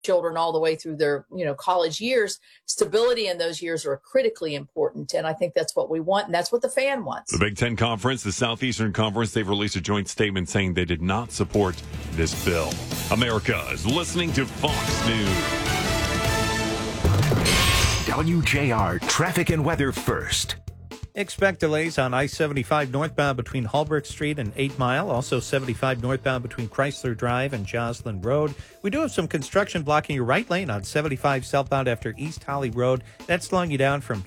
children all the way through their, college years, stability in those years are critically important. And I think that's what we want. And that's what the fan wants. The Big Ten Conference, the Southeastern Conference, they've released a joint statement saying they did not support this bill. America is listening to Fox News. WJR traffic and weather first. Expect delays on I-75 northbound between Holbrook Street and 8 Mile. Also 75 northbound between Chrysler Drive and Joslyn Road. We do have some construction blocking your right lane on 75 southbound after East Holly Road. That's slowing you down from,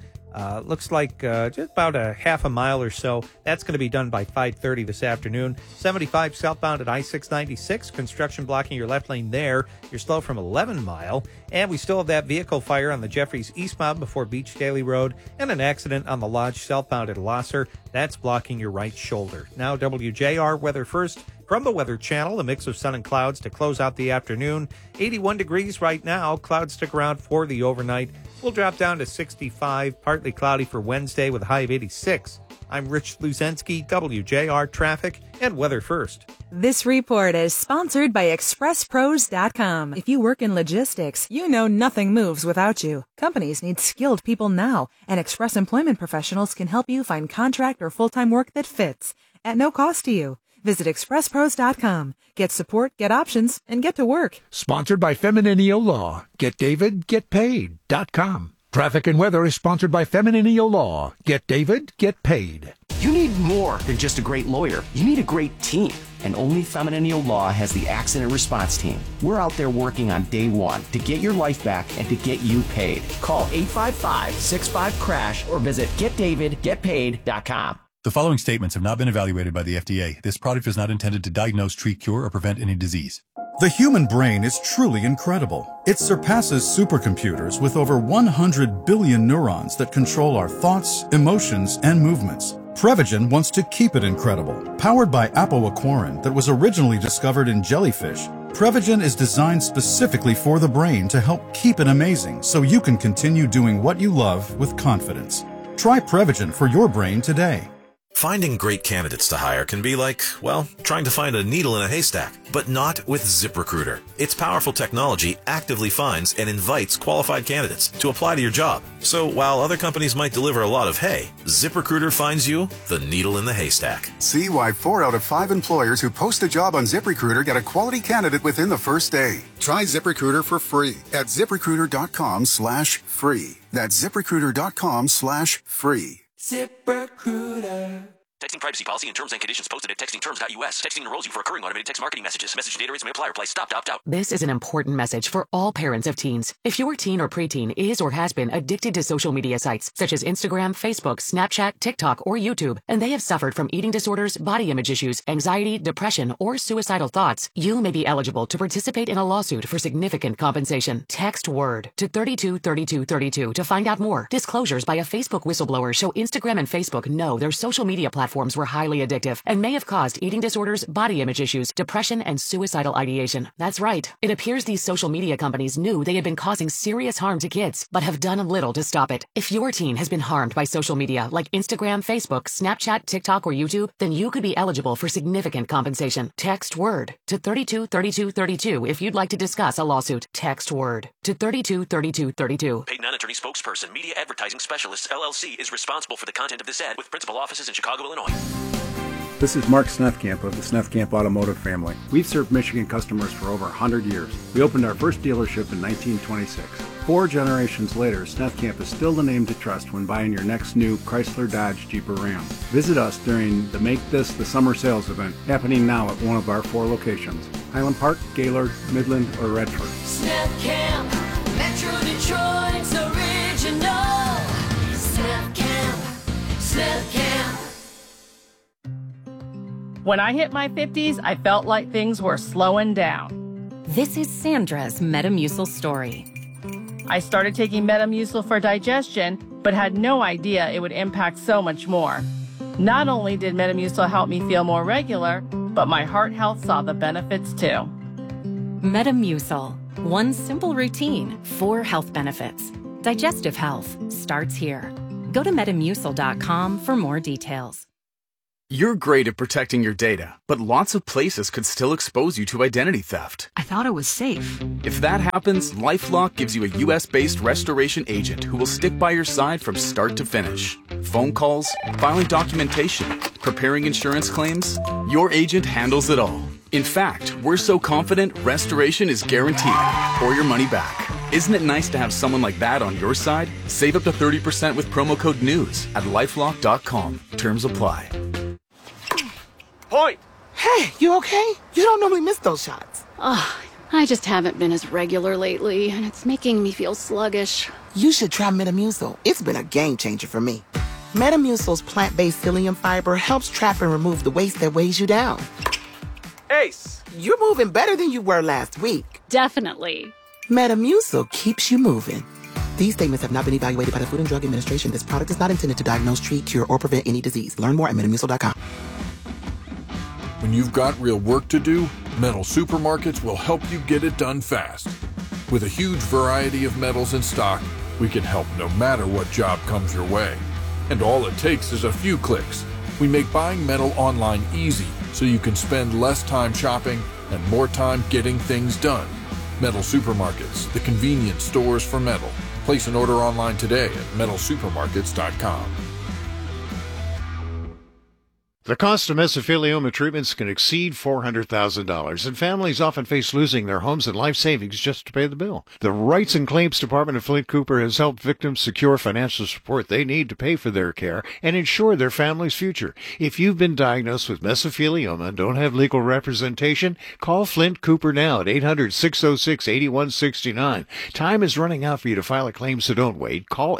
looks like just about a half a mile or so. That's going to be done by 5:30 this afternoon. 75 southbound at I-696. Construction blocking your left lane there. You're slow from 11 Mile. And we still have that vehicle fire on the Jeffries eastbound before Beach Daly Road, and an accident on the Lodge southbound at Losser. That's blocking your right shoulder. Now WJR weather first from the Weather Channel. A mix of sun and clouds to close out the afternoon. 81 degrees right now. Clouds stick around for the overnight. We'll drop down to 65, partly cloudy for Wednesday with a high of 86. I'm Rich Luzensky, WJR Traffic and Weather First. This report is sponsored by ExpressPros.com. If you work in logistics, you know nothing moves without you. Companies need skilled people now, and Express Employment Professionals can help you find contract or full-time work that fits at no cost to you. Visit ExpressPros.com. Get support, get options, and get to work. Sponsored by Femininio Law. GetDavidGetPaid.com. Traffic and weather is sponsored by Femininio Law. Get David, get paid. You need more than just a great lawyer. You need a great team. And only Femininio Law has the accident response team. We're out there working on day one to get your life back and to get you paid. Call 855-65-CRASH or visit GetDavidGetPaid.com. The following statements have not been evaluated by the FDA. This product is not intended to diagnose, treat, cure, or prevent any disease. The human brain is truly incredible. It surpasses supercomputers with over 100 billion neurons that control our thoughts, emotions, and movements. Prevagen wants to keep it incredible. Powered by apoaquarin that was originally discovered in jellyfish, Prevagen is designed specifically for the brain to help keep it amazing so you can continue doing what you love with confidence. Try Prevagen for your brain today. Finding great candidates to hire can be like, well, trying to find a needle in a haystack, but not with ZipRecruiter. Its powerful technology actively finds and invites qualified candidates to apply to your job. So while other companies might deliver a lot of hay, ZipRecruiter finds you the needle in the haystack. See why 4 out of 5 employers who post a job on ZipRecruiter get a quality candidate within the first day. Try ZipRecruiter for free at ZipRecruiter.com/free. That's ZipRecruiter.com/free. ZipRecruiter. Texting privacy policy and terms and conditions posted at textingterms.us. Texting enrolls you for recurring automated text marketing messages. Message data rates may apply. Reply stop to opt out. This is an important message for all parents of teens. If your teen or preteen is or has been addicted to social media sites such as Instagram, Facebook, Snapchat, TikTok, or YouTube, and they have suffered from eating disorders, body image issues, anxiety, depression, or suicidal thoughts, you may be eligible to participate in a lawsuit for significant compensation. Text WORD to 323232 to find out more. Disclosures by a Facebook whistleblower show Instagram and Facebook know their social media platforms were highly addictive and may have caused eating disorders, body image issues, depression, and suicidal ideation. That's right. It appears these social media companies knew they had been causing serious harm to kids, but have done little to stop it. If your teen has been harmed by social media like Instagram, Facebook, Snapchat, TikTok, or YouTube, then you could be eligible for significant compensation. Text WORD to 323232 if you'd like to discuss a lawsuit. Text WORD to 323232. Paid non-attorney spokesperson, Media Advertising Specialists, LLC, is responsible for the content of this ad with principal offices in Chicago, Illinois. This is Mark Snethkamp of the Snethkamp Automotive family. We've served Michigan customers for over 100 years. We opened our first dealership in 1926. 4 generations later, Snethkamp is still the name to trust when buying your next new Chrysler, Dodge, Jeep, or Ram. Visit us during the Make This the Summer Sales event, happening now at one of our 4 locations: Highland Park, Gaylord, Midland, or Redford. Snethkamp, Metro Detroit's original. Snethkamp, Snethkamp. When I hit my 50s, I felt like things were slowing down. This is Sandra's Metamucil story. I started taking Metamucil for digestion, but had no idea it would impact so much more. Not only did Metamucil help me feel more regular, but my heart health saw the benefits too. Metamucil. One simple routine, 4 health benefits. Digestive health starts here. Go to Metamucil.com for more details. You're great at protecting your data, but lots of places could still expose you to identity theft. I thought it was safe. If that happens, LifeLock gives you a U.S.-based restoration agent who will stick by your side from start to finish. Phone calls, filing documentation, preparing insurance claims, your agent handles it all. In fact, we're so confident restoration is guaranteed or your money back. Isn't it nice to have someone like that on your side? Save up to 30% with promo code NEWS at LifeLock.com. Terms apply. Point! Hey, you okay? You don't normally miss those shots. Oh, I just haven't been as regular lately, and it's making me feel sluggish. You should try Metamucil. It's been a game changer for me. Metamucil's plant-based psyllium fiber helps trap and remove the waste that weighs you down. Ace, you're moving better than you were last week. Definitely. Metamucil keeps you moving. These statements have not been evaluated by the Food and Drug Administration. This product is not intended to diagnose, treat, cure, or prevent any disease. Learn more at Metamucil.com. When you've got real work to do, Metal Supermarkets will help you get it done fast. With a huge variety of metals in stock, we can help no matter what job comes your way. And all it takes is a few clicks. We make buying metal online easy so you can spend less time shopping and more time getting things done. Metal Supermarkets, the convenient stores for metal. Place an order online today at metalsupermarkets.com. The cost of mesothelioma treatments can exceed $400,000, and families often face losing their homes and life savings just to pay the bill. The Rights and Claims Department of Flint Cooper has helped victims secure financial support they need to pay for their care and ensure their family's future. If you've been diagnosed with mesothelioma and don't have legal representation, call Flint Cooper now at 800-606-8169. Time is running out for you to file a claim, so don't wait. Call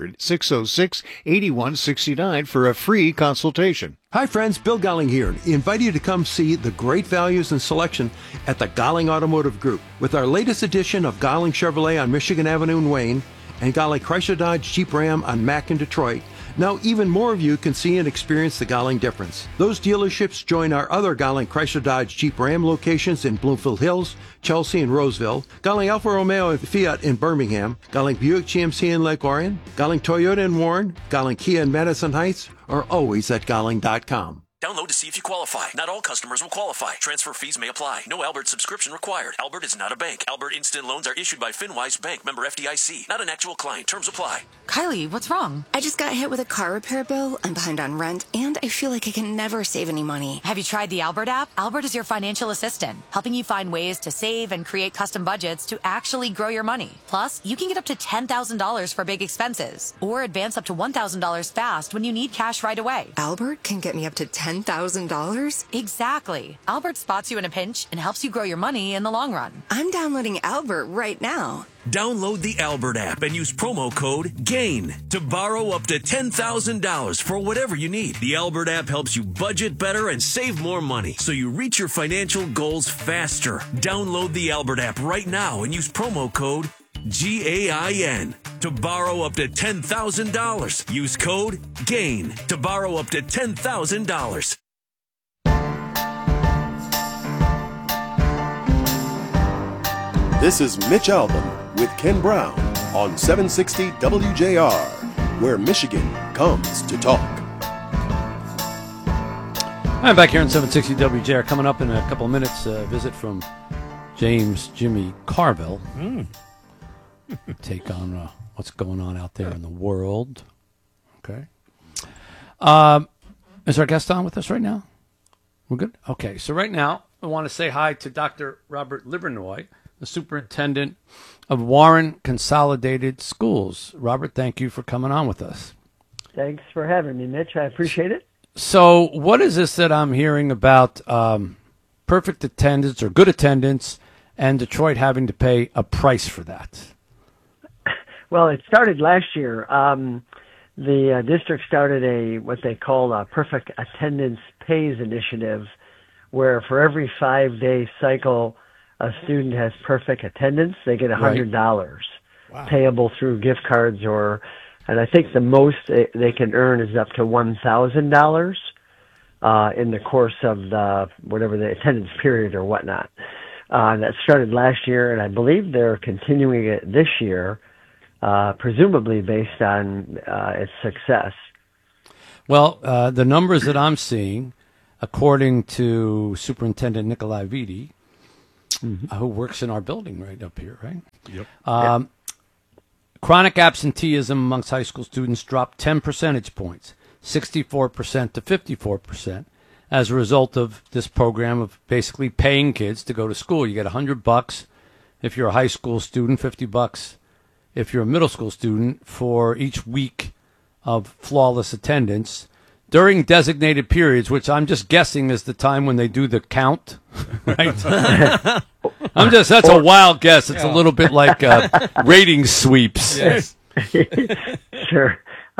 800-606-8169 for a free consultation. Hi friends, Bill Golling here. I invite you to come see the great values and selection at the Golling Automotive Group. With our latest edition of Golling Chevrolet on Michigan Avenue in Wayne and Golling Chrysler Dodge Jeep Ram on Mack in Detroit, now even more of you can see and experience the Golling difference. Those dealerships join our other Golling Chrysler Dodge Jeep Ram locations in Bloomfield Hills, Chelsea, and Roseville, Golling Alfa Romeo and Fiat in Birmingham, Golling Buick GMC in Lake Orion, Golling Toyota in Warren, Golling Kia in Madison Heights, or always at Golling.com. Download to see if you qualify. Not all customers will qualify. Transfer fees may apply. No Albert subscription required. Albert is not a bank. Albert Instant Loans are issued by FinWise Bank, member FDIC. Not an actual client. Terms apply. Kylie, what's wrong? I just got hit with a car repair bill. I'm behind on rent, and I feel like I can never save any money. Have you tried the Albert app? Albert is your financial assistant, helping you find ways to save and create custom budgets to actually grow your money. Plus, you can get up to $10,000 for big expenses, or advance up to $1,000 fast when you need cash right away. Albert can get me up to $10,000? Exactly. Albert spots you in a pinch and helps you grow your money in the long run. I'm downloading Albert right now. Download the Albert app and use promo code GAIN to borrow up to $10,000 for whatever you need. The Albert app helps you budget better and save more money so you reach your financial goals faster. Download the Albert app right now and use promo code GAIN to borrow up to $10,000. Use code GAIN to borrow up to $10,000. This is Mitch Albom with Ken Brown on 760 WJR, where Michigan comes to talk. I'm back here on 760 WJR. Coming up in a couple of minutes, a visit from James Jimmy Carville. Take on what's going on out there in the world. Okay. Is our guest on with us right now? We're good? Okay. So right now, I want to say hi to Dr. Robert Livernoy, the superintendent of Warren Consolidated Schools. Robert, thank you for coming on with us. Thanks for having me, Mitch. I appreciate it. So what is this that I'm hearing about perfect attendance or good attendance and Detroit having to pay a price for that? Well, it started last year. The district started what they call a perfect attendance pays initiative, where for every 5-day cycle a student has perfect attendance, they get $100 payable through gift cards, and I think the most they can earn is up to $1,000 in the course of whatever the attendance period or whatnot. That started last year, and I believe they're continuing it this year, presumably based on its success. Well, the numbers that I'm seeing, according to Superintendent Nikolai Vitti, who works in our building right up here, right? Yep. Chronic absenteeism amongst high school students dropped 10 percentage points, 64% to 54%, as a result of this program of basically paying kids to go to school. You get $100 if you're a high school student, $50 if you're a middle school student for each week of flawless attendance during designated periods, which I'm just guessing is the time when they do the count, right? That's a wild guess. It's a little bit like rating sweeps. Yes. Sure.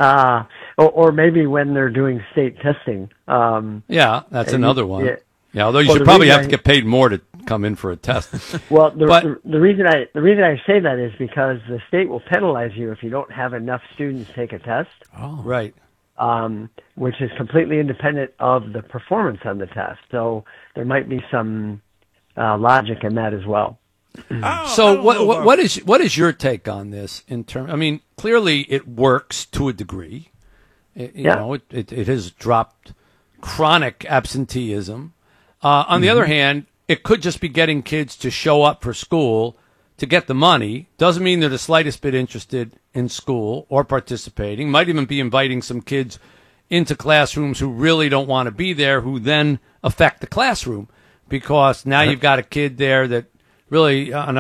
Or maybe when they're doing state testing. Yeah, that's another one. Yeah, although you Well, should the probably reason have to get paid more to come in for a test. Well, the reason I say that is because the state will penalize you if you don't have enough students take a test. Oh, right. Which is completely independent of the performance on the test. So there might be some logic in that as well. So what is your take on this in terms? I mean, clearly it works to a degree. You know, it has dropped chronic absenteeism. On the other hand, it could just be getting kids to show up for school to get the money. Doesn't mean they're the slightest bit interested in school or participating. Might even be inviting some kids into classrooms who really don't want to be there, who then affect the classroom, because now you've got a kid there that really on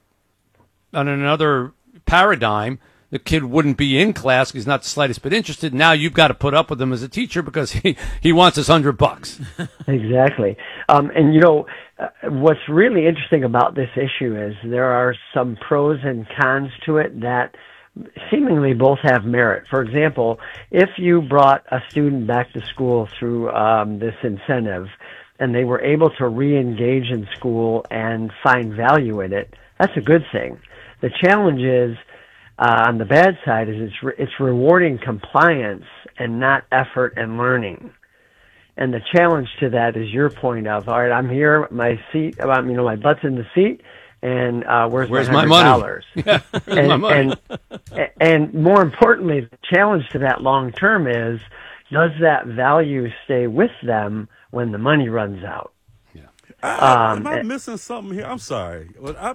another paradigm, the kid wouldn't be in class because he's not the slightest bit interested. Now you've got to put up with him as a teacher because he wants his $100. Exactly. And you know, what's really interesting about this issue is there are some pros and cons to it that seemingly both have merit. For example, if you brought a student back to school through this incentive and they were able to re-engage in school and find value in it, that's a good thing. The challenge is, on the bad side, is it's rewarding compliance and not effort and learning. And the challenge to that is your point of, all right, I'm here, my seat, my butt's in the seat, and where's my $100? Yeah, where's my money? And more importantly, the challenge to that long term is, does that value stay with them when the money runs out? Am I missing something here? I'm sorry.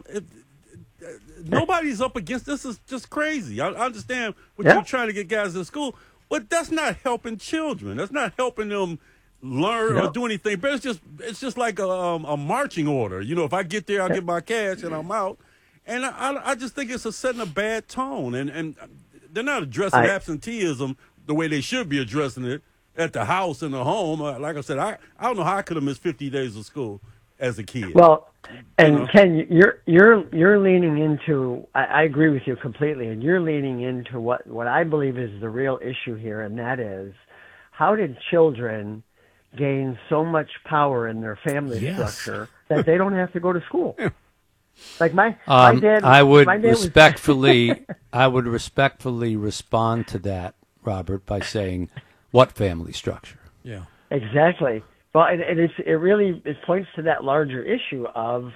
Nobody's up against this. Is just crazy. I understand what you're trying to get guys to school, but that's not helping children. That's not helping them learn or do anything. But it's just like a marching order. You know, if I get there, I'll get my cash and I'm out. And I just think it's setting a bad tone. And they're not addressing absenteeism the way they should be addressing it at the house and the home. Like I said, I don't know how I could have missed 50 days of school as a kid. Well, and Ken, you're leaning into. I agree with you completely, and you're leaning into what I believe is the real issue here, and that is, how did children gain so much power in their family structure that they don't have to go to school? Like my dad. I would my dad respectfully, I would respectfully respond to that, Robert, by saying, what family structure? Yeah, exactly. Well, and it points to that larger issue of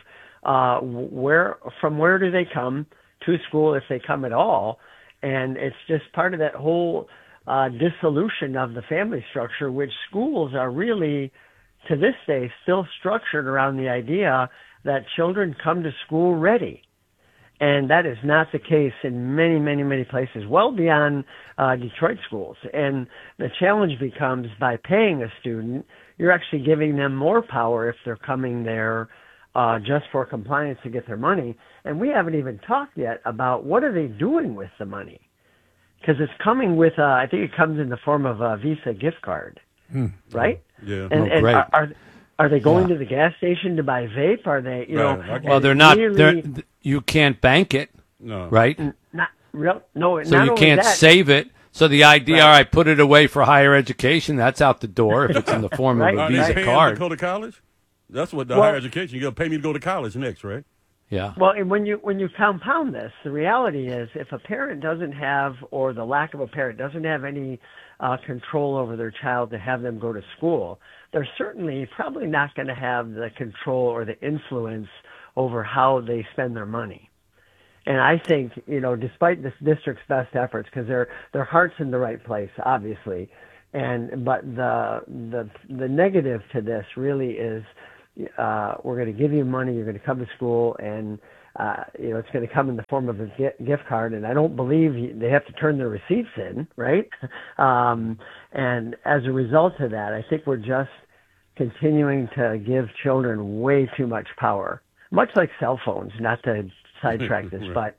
where do they come to school if they come at all, and it's just part of that whole dissolution of the family structure, which schools are really, to this day, still structured around the idea that children come to school ready. And that is not the case in many, many, many places, well beyond Detroit schools. And the challenge becomes, by paying a student, you're actually giving them more power if they're coming there just for compliance to get their money. And we haven't even talked yet about what are they doing with the money. Because it's coming with, I think it comes in the form of a Visa gift card, right? Yeah. And are they going to the gas station to buy vape? Are they, Well, they're not. You can't bank it, right? Not real. No. So you can't save it. So the idea, all right, put it away for higher education. That's out the door if it's in the form of a Visa card. To go to college? That's what higher education. You got to pay me to go to college next, right? Yeah. Well, and when you compound this, the reality is, if a parent doesn't have, or the lack of a parent doesn't have any control over their child to have them go to school, they're certainly probably not going to have the control or the influence over how they spend their money. And I think, despite this district's best efforts, because their heart's in the right place, obviously, But the negative to this really is we're going to give you money, you're going to come to school, and it's going to come in the form of a gift card, and I don't believe they have to turn their receipts in, right? And as a result of that, I think we're just continuing to give children way too much power, much like cell phones, not to sidetrack this, but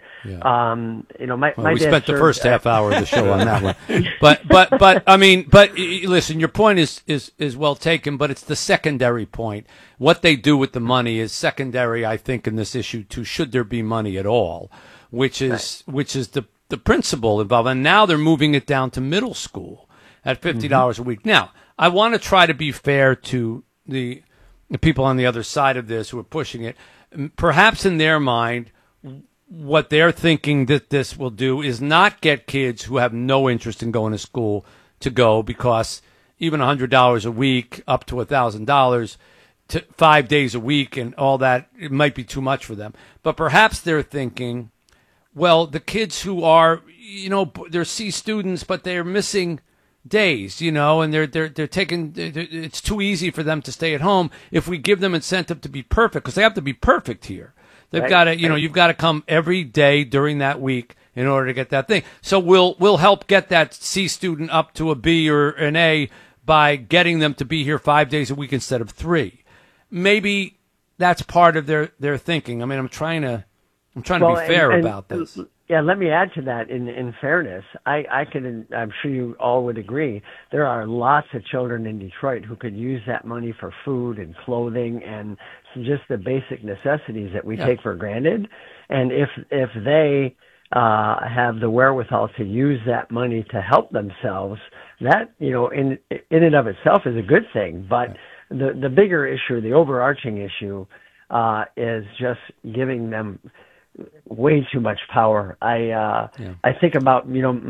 my we dad spent the served, first half hour of the show on that one. But I mean, listen, your point is well taken, but it's the secondary point. What they do with the money is secondary, I think, in this issue to should there be money at all, which is the principle involved. And now they're moving it down to middle school at $50 a week. Now, I want to try to be fair to the people on the other side of this who are pushing it. Perhaps in their mind, what they're thinking that this will do is not get kids who have no interest in going to school to go, because even $100 a week up to $1,000 to 5 days a week and all that, it might be too much for them. But perhaps they're thinking, well, the kids who are, they're C students, but they're missing days, and they're taking, it's too easy for them to stay at home. If we give them incentive to be perfect, because they have to be perfect here. They've got to, you've got to come every day during that week in order to get that thing. So we'll help get that C student up to a B or an A by getting them to be here 5 days a week instead of 3. Maybe that's part of their thinking. I mean, I'm trying to be fair about this. Yeah, let me add to that. In fairness, I'm sure you all would agree, there are lots of children in Detroit who could use that money for food and clothing and just the basic necessities that we take for granted. And if they have the wherewithal to use that money to help themselves, that in and of itself is a good thing. But the bigger issue, the overarching issue, is just giving them way too much power. I think about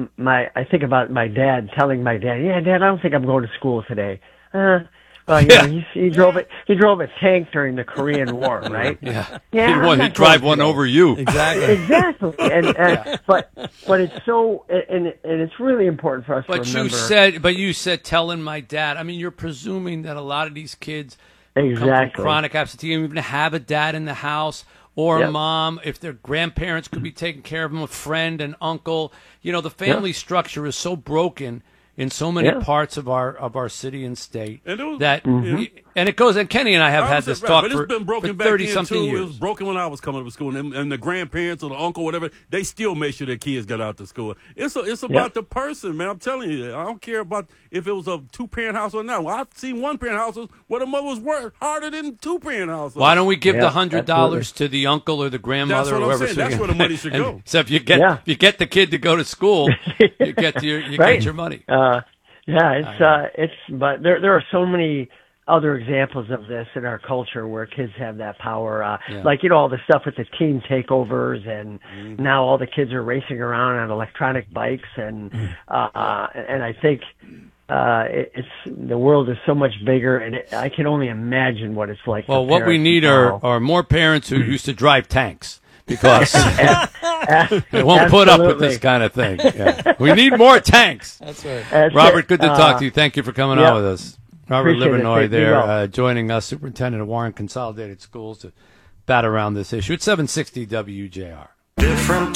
my dad telling my dad, "Yeah, Dad, I don't think I'm going to school today." He drove a tank during the Korean War, right? He'd drive one over you. Exactly. And but it's so, and it's really important for us to remember. But you said telling my dad. I mean, you're presuming that a lot of these kids come from chronic absenteeism, even have a dad in the house or a mom. If their grandparents could be taking care of them, a friend, an uncle. The family structure is so broken in so many parts of our city and state and it goes. And Kenny and I have had this talk but it's been broken for 30 back something years. It was broken when I was coming to school, and the grandparents or the uncle, whatever, they still make sure their kids got out to school. It's about the person, man. I'm telling you, I don't care about if it was a 2-parent house or not. Well, I've seen 1-parent houses where the mother was work harder than 2-parent houses. Why don't we give the $100 to the uncle or the grandmother? That's what or whoever? I'm saying. That's where the money should go. So if you get the kid to go to school, you get your money. But there are so many other examples of this in our culture where kids have that power, like all the stuff with the teen takeovers, and now all the kids are racing around on electronic bikes, and I think it's the world is so much bigger, and I can only imagine what it's like. Well, what we need are more parents who used to drive tanks. Because they won't put up with this kind of thing. Yeah. We need more tanks. That's right. Robert, good to talk to you. Thank you for coming on with us. Robert Livernoy there joining us, Superintendent of Warren Consolidated Schools, to bat around this issue. It's 760 WJR. Different